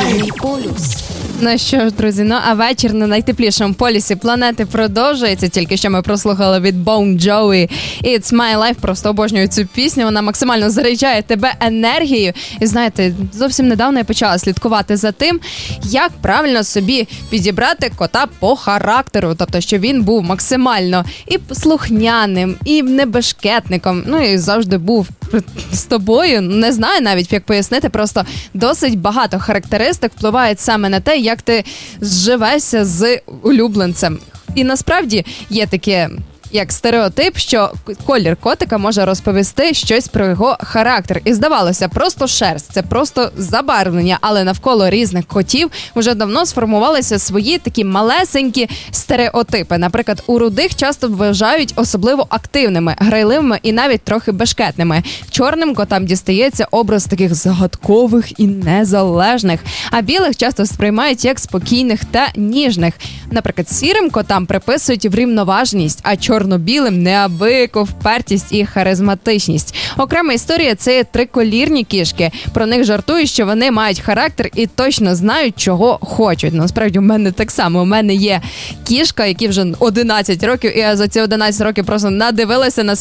Вечірній полюс. Ну що ж, друзі, а вечір на найтеплішому полюсі планети продовжується. Тільки що ми прослухали від Bon Jovi It's My Life. Просто обожнюю цю пісню. Вона максимально заряджає тебе енергією. І знаєте, зовсім недавно я почала слідкувати за тим, як правильно собі підібрати кота по характеру. Тобто, що він був максимально і слухняним, і небешкетником. Ну і завжди був з тобою. Не знаю навіть, як пояснити. Просто досить багато характеристик впливають саме на те, як ти зживешся з улюбленцем. І насправді є таке, як стереотип, що колір котика може розповісти щось про його характер. І здавалося, просто шерсть, це просто забарвлення, але навколо різних котів вже давно сформувалися свої такі малесенькі стереотипи. Наприклад, у рудих часто вважають особливо активними, грайливими і навіть трохи бешкетними. Чорним котам дістається образ таких загадкових і незалежних, а білих часто сприймають як спокійних та ніжних. Наприклад, сірим котам приписують врівноваженість, а чорно-білим неабияку впертість і харизматичність. Окрема історія – це є триколірні кішки. Про них жартують, що вони мають характер і точно знають, чого хочуть. Насправді, у мене так само. У мене є кішка, якій вже 11 років, і я за ці 11 років просто надивилася на